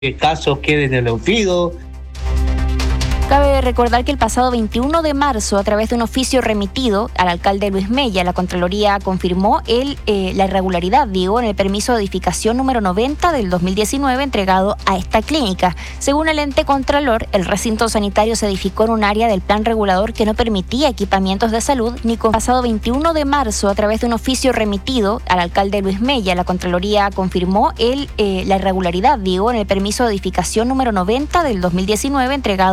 casos queden en el olvido. Cabe recordar que el pasado 21 de marzo, a través de un oficio remitido al alcalde Luis Mella, la Contraloría confirmó la irregularidad, en el permiso de edificación número 90 del 2019 entregado a esta clínica. Según el ente contralor, el recinto sanitario se edificó en un área del plan regulador que no permitía equipamientos de salud ni con. Pasado 21 de marzo, a través de un oficio remitido al alcalde Luis Mella, la Contraloría confirmó la irregularidad, en el permiso de edificación número 90 del 2019 entregado